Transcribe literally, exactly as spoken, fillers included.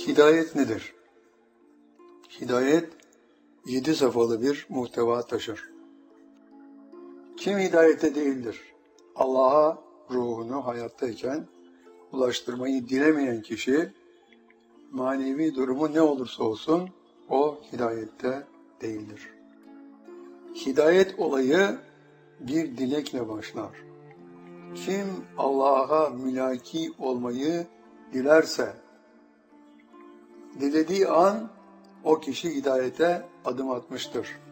Hidayet nedir? Hidayet, yedi safhalı bir muhteva taşır. Kim hidayete değildir? Allah'a ruhunu hayattayken ulaştırmayı dilemeyen kişi, manevi durumu ne olursa olsun, o hidayette değildir. Hidayet olayı bir dilekle başlar. Kim Allah'a mülaki olmayı dilerse, dilediği an o kişi hidayete adım atmıştır.